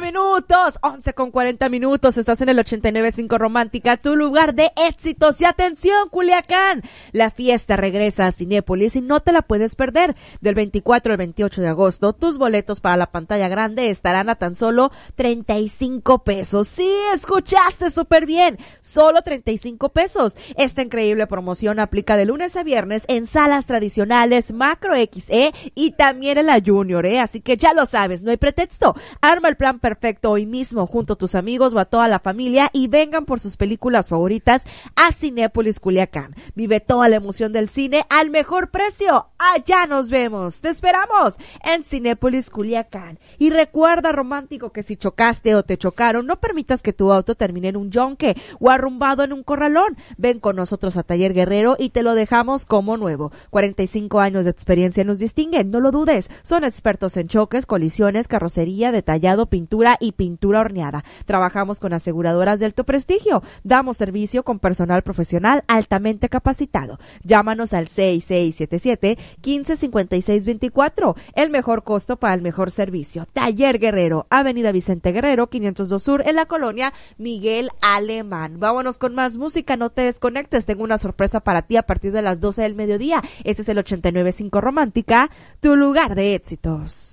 minutos, 11:40. Estás en el 89.5 Romántica, tu lugar de éxitos. Y atención, Culiacán, la fiesta regresa a Cinépolis y no te la puedes perder. Del 24 al 28 de agosto, tus boletos para la pantalla grande estarán a tan solo 35 pesos. Sí, escuchaste súper bien, solo 35 pesos. Esta increíble promoción aplica de lunes a viernes en salas tradicionales, Macro XE y también en la Junior, así que ya lo sabes, no hay pretexto. Arma el plan perfecto hoy mismo junto a tus amigos o a toda la familia y vengan por sus películas favoritas a Cinépolis Culiacán. Vive toda la emoción del cine al mejor precio. Allá nos vemos. Te esperamos en Cinépolis Culiacán. Y recuerda, romántico, que si chocaste o te chocaron, no permitas que tu auto termine en un yonque o arrumbado en un corralón. Ven con nosotros a Taller Guerrero y te lo dejamos como nuevo. 45 años de experiencia nos distinguen, no lo dudes. Son expertos en choques, colisiones, carrocería, detallado, pintura y pintura horneada. Trabajamos con aseguradoras de alto prestigio. Damos servicio con personal profesional altamente capacitado. Llámanos al 6677-155624. El mejor costo para el mejor servicio. Taller Guerrero, Avenida Vicente Guerrero, 502 Sur, en la colonia Miguel Alemán. Vámonos con más música, no te desconectes. Tengo una sorpresa para ti a partir de las 12 del mediodía. Ese es el 89.5 Romántica, tu lugar de éxitos.